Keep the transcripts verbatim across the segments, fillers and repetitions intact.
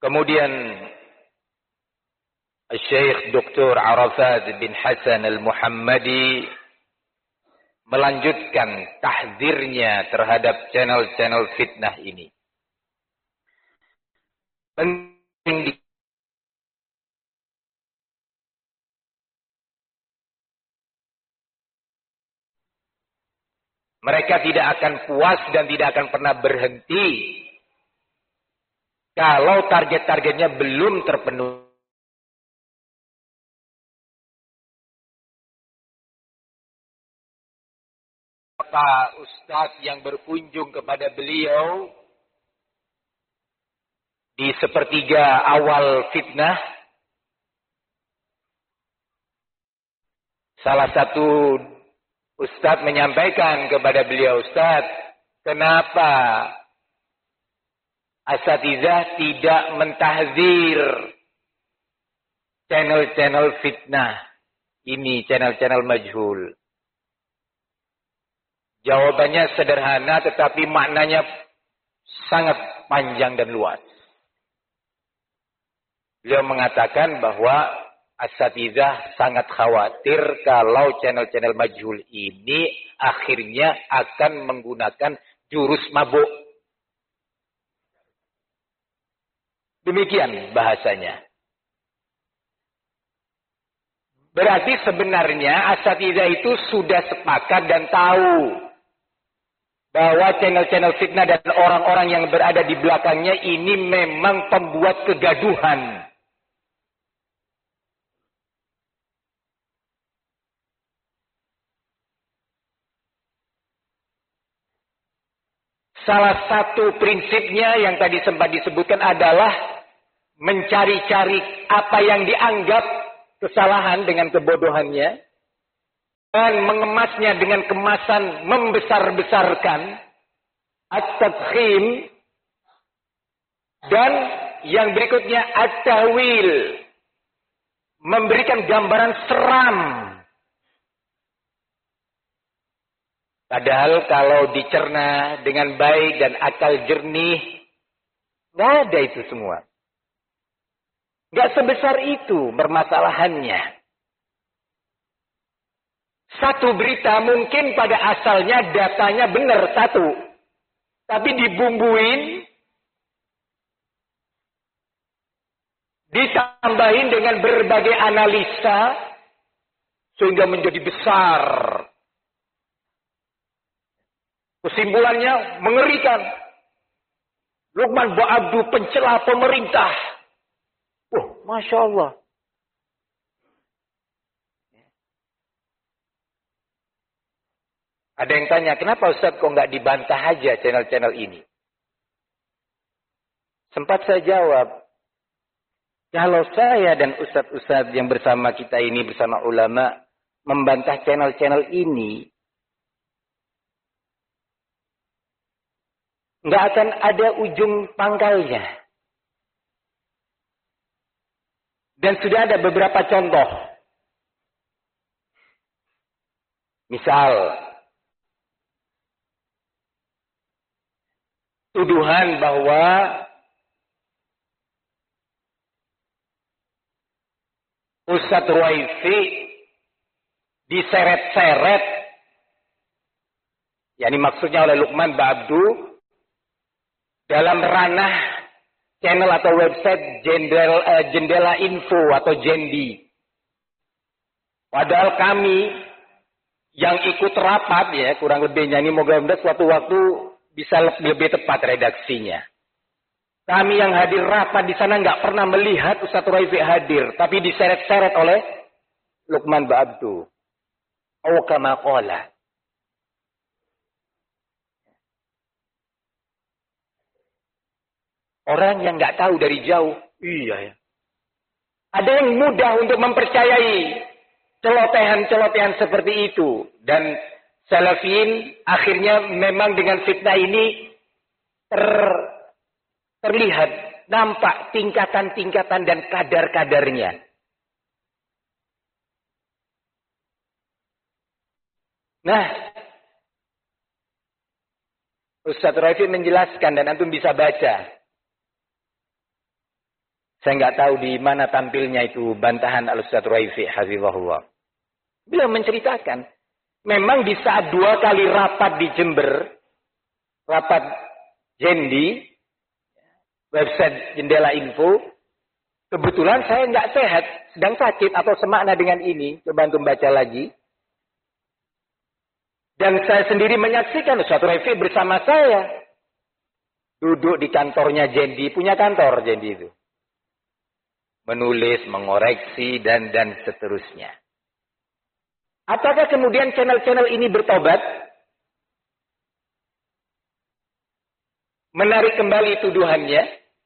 Kemudian Syekh Doktor Arafat bin Hasan Al-Muhammadi melanjutkan tahdzirnya terhadap channel-channel fitnah ini. Penting di mereka tidak akan puas dan tidak akan pernah berhenti kalau target-targetnya belum terpenuhi. Maka ustadz yang berkunjung kepada beliau di sepertiga awal fitnah, salah satu ustadz menyampaikan kepada beliau, "Ustadz, kenapa asatizah tidak mentahzir channel-channel fitnah ini, channel-channel majhul?" Jawabannya sederhana tetapi maknanya sangat panjang dan luas. Beliau mengatakan bahwa asatizah sangat khawatir kalau channel-channel majhul ini akhirnya akan menggunakan jurus mabuk. Demikian bahasanya. Berarti sebenarnya asatizah itu sudah sepakat dan tahu bahwa channel-channel fitnah dan orang-orang yang berada di belakangnya ini memang pembuat kegaduhan. Salah satu prinsipnya yang tadi sempat disebutkan adalah mencari-cari apa yang dianggap kesalahan dengan kebodohannya dan mengemasnya dengan kemasan membesar-besarkan at-tadkhim, dan yang berikutnya at-tahwil, memberikan gambaran seram. Padahal kalau dicerna dengan baik dan akal jernih, nggak ada itu semua. Nggak sebesar itu permasalahannya. Satu berita mungkin pada asalnya datanya benar satu, tapi dibumbuin, ditambahin dengan berbagai analisa sehingga menjadi besar. Kesimpulannya mengerikan. Lukman Ba'abdu pencela pemerintah. Wah, Masya Allah. Ada yang tanya, kenapa Ustaz kok nggak dibantah aja channel-channel ini? Sempat saya jawab, kalau saya dan Ustaz-Ustaz yang bersama kita ini, bersama ulama, membantah channel-channel ini, nggak akan ada ujung pangkalnya. Dan sudah ada beberapa contoh. Misal, tuduhan bahwa Ustadz Ruwaifi diseret-seret, yakni maksudnya oleh Lukman Ba'abdu, dalam ranah channel atau website Jendela, eh, Jendela Info atau Jendi. Padahal kami yang ikut rapat, ya kurang lebihnya ini, moga-moga suatu waktu bisa lebih tepat redaksinya. Kami yang hadir rapat di sana nggak pernah melihat Ustadz Ruwaifi hadir, tapi diseret-seret oleh Lukman Ba'abdu. Oh kama qala. Orang yang nggak tahu dari jauh, iya ya. Ada yang mudah untuk mempercayai celotehan-celotehan seperti itu. Dan Salafin akhirnya memang dengan fitnah ini ter, terlihat, nampak tingkatan-tingkatan dan kadar-kadarnya. Nah, Ustadz Rafi menjelaskan dan antum bisa baca. Saya nggak tahu di mana tampilnya itu bantahan Al-Ustaz Raifi hafizahullah. Beliau menceritakan, memang di saat dua kali rapat di Jember, rapat Jendi, website Jendela Info, kebetulan saya nggak sehat, sedang sakit atau semakna dengan ini. Coba untuk baca lagi. Dan saya sendiri menyaksikan Ustaz Raifi bersama saya duduk di kantornya Jendi, punya kantor Jendi itu. Menulis, mengoreksi, dan dan seterusnya. Apakah kemudian channel-channel ini bertobat? Menarik kembali tuduhannya?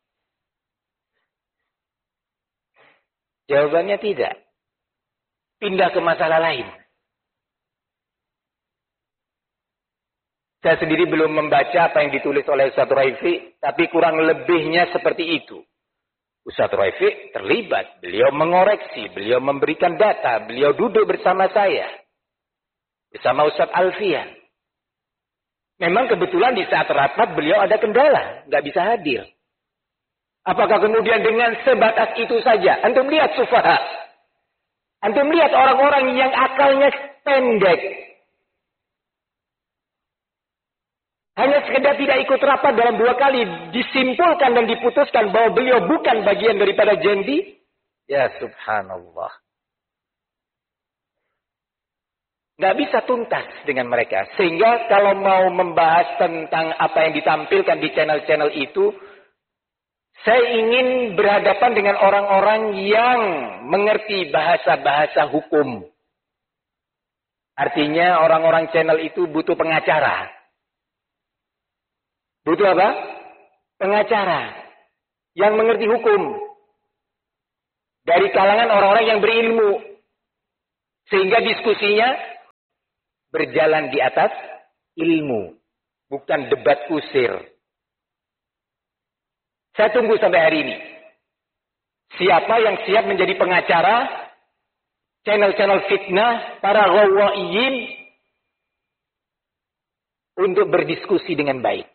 Jawabannya tidak. Pindah ke masalah lain. Saya sendiri belum membaca apa yang ditulis oleh Ustaz Raifi, tapi kurang lebihnya seperti itu. Ustaz Raifi terlibat, beliau mengoreksi, beliau memberikan data, beliau duduk bersama saya. Bersama Ustaz Alfian. Memang kebetulan di saat rapat beliau ada kendala, nggak bisa hadir. Apakah kemudian dengan sebatas itu saja? Antum lihat sufaha. Antum lihat orang-orang yang akalnya pendek. Hanya sekedar tidak ikut rapat dalam dua kali. Disimpulkan dan diputuskan bahwa beliau bukan bagian daripada Jendi. Ya subhanallah. Nggak bisa tuntas dengan mereka. Sehingga kalau mau membahas tentang apa yang ditampilkan di channel-channel itu. Saya ingin berhadapan dengan orang-orang yang mengerti bahasa-bahasa hukum. Artinya orang-orang channel itu butuh pengacara. Butuh apa? Pengacara. Yang mengerti hukum. Dari kalangan orang-orang yang berilmu. Sehingga diskusinya berjalan di atas ilmu. Bukan debat kusir. Saya tunggu sampai hari ini. Siapa yang siap menjadi pengacara? Channel-channel fitnah. Para ghawaiyin. Untuk berdiskusi dengan baik.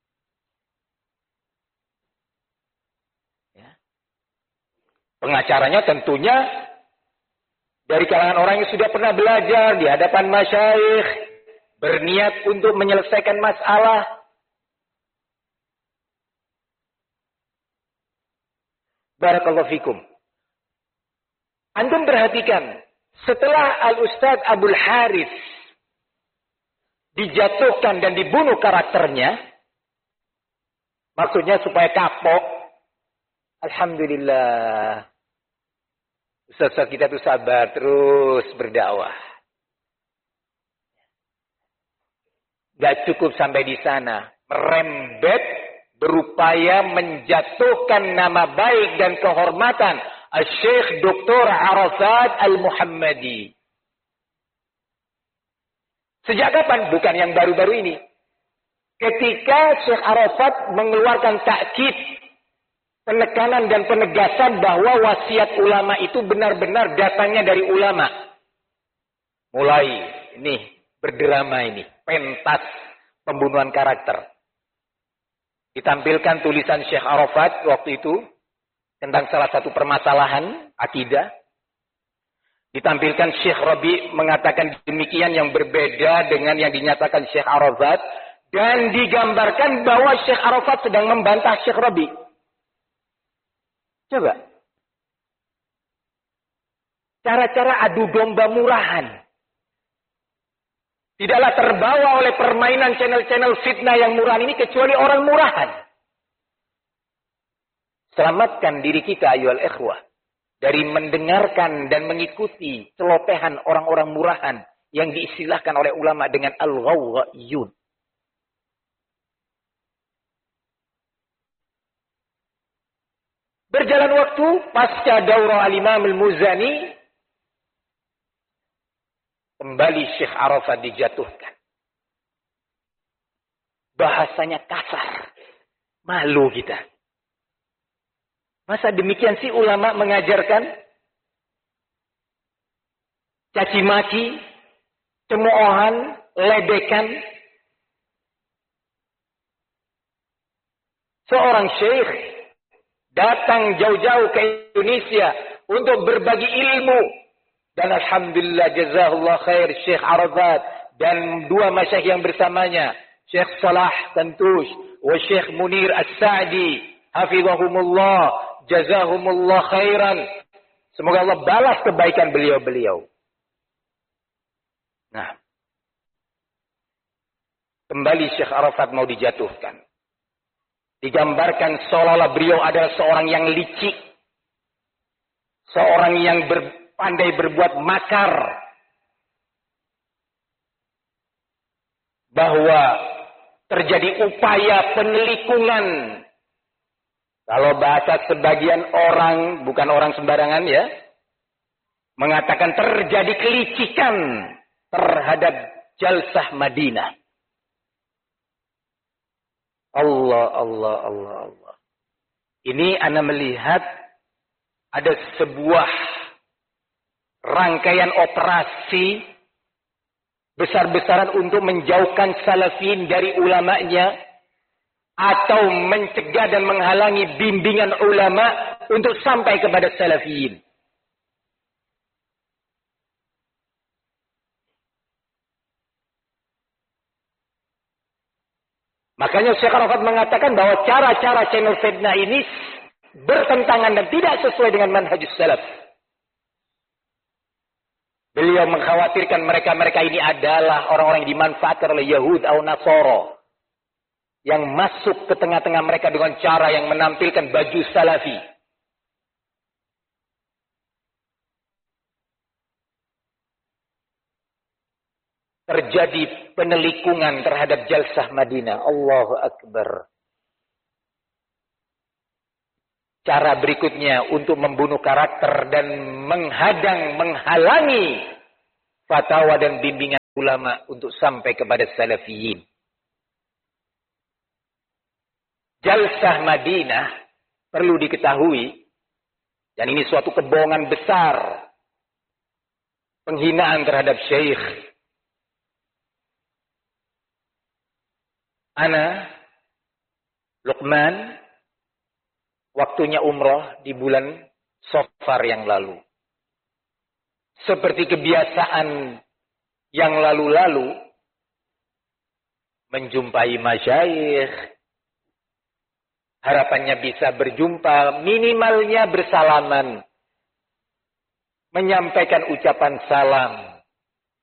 Pengacaranya tentunya dari kalangan orang yang sudah pernah belajar di hadapan masyayikh, berniat untuk menyelesaikan masalah. Barakallahu fikum. Antum perhatikan, setelah Al-Ustaz Abdul Haris dijatuhkan dan dibunuh karakternya, maksudnya supaya kapok, alhamdulillah. Ustaz-ustaz kita tuh sabar terus berdakwah. Gak cukup sampai di sana. Merembet berupaya menjatuhkan nama baik dan kehormatan Al-Syekh Doktor Arafat Al-Muhammadi. Sejak kapan? Bukan yang baru-baru ini. Ketika Syekh Arafat mengeluarkan takkid, penekanan dan penegasan bahwa wasiat ulama itu benar-benar datangnya dari ulama. Mulai ini berdrama ini, pentas pembunuhan karakter. Ditampilkan tulisan Syekh Arafat waktu itu tentang salah satu permasalahan akidah. Ditampilkan Syekh Rabi mengatakan demikian yang berbeda dengan yang dinyatakan Syekh Arafat. Dan digambarkan bahwa Syekh Arafat sedang membantah Syekh Rabi. Coba. Cara-cara adu domba murahan. Tidaklah terbawa oleh permainan channel-channel fitnah yang murahan ini kecuali orang murahan. Selamatkan diri kita ayyuhal ikhwah. Dari mendengarkan dan mengikuti celotehan orang-orang murahan yang diistilahkan oleh ulama dengan al-ghawghaiyun. Berjalan waktu, pasca daurah al-Imam al-Muzani, kembali Syekh Arafat dijatuhkan. Bahasanya kasar. Malu kita. Masa demikian sih ulama mengajarkan? Caci maki, cemoohan, ledekan. Seorang syekh datang jauh-jauh ke Indonesia untuk berbagi ilmu. Dan alhamdulillah jazahullah khair Syekh Arafat dan dua masyayikh yang bersamanya, Syekh Salah Tantush wa Syekh Munir As-Sa'di, hafizahumullah, jazahumullah khairan. Semoga Allah balas kebaikan beliau-beliau. Nah, kembali Syekh Arafat mau dijatuhkan. Digambarkan seolah-olah beliau adalah seorang yang licik. Seorang yang ber, pandai berbuat makar. Bahwa terjadi upaya penelikungan. Kalau bahasa sebagian orang, bukan orang sembarangan ya, mengatakan terjadi kelicikan terhadap Jalsah Madinah. Allah, Allah, Allah, Allah. Ini Ana melihat ada sebuah rangkaian operasi besar-besaran untuk menjauhkan salafin dari ulamanya atau mencegah dan menghalangi bimbingan ulama untuk sampai kepada salafiyin. Makanya Syekh Arafat mengatakan bahwa cara-cara channel fitnah ini bertentangan dan tidak sesuai dengan manhajus salaf. Beliau mengkhawatirkan mereka-mereka ini adalah orang-orang yang dimanfaatkan oleh Yahud atau Nasoro. Yang masuk ke tengah-tengah mereka dengan cara yang menampilkan baju salafi. Terjadi penelikungan terhadap Jalsah Madinah. Allahu Akbar. Cara berikutnya untuk membunuh karakter dan menghadang, menghalangi fatwa dan bimbingan ulama untuk sampai kepada salafiyin. Jalsah Madinah perlu diketahui, dan ini suatu kebohongan besar, penghinaan terhadap syekh. Ana Luqman waktunya umroh di bulan Safar yang lalu. Seperti kebiasaan yang lalu-lalu, menjumpai masyayikh, harapannya bisa berjumpa, minimalnya bersalaman. Menyampaikan ucapan salam.